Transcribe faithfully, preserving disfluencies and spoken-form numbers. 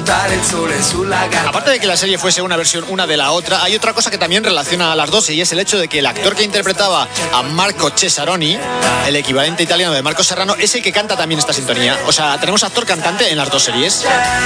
Aparte de que la serie fuese una versión una de la otra, hay otra cosa que también relaciona a las dos, y es el hecho de que el actor que interpretaba a Marco Cesaroni, el equivalente italiano de Marco Serrano, es el que canta también esta sintonía. O sea, tenemos actor cantante en las dos series.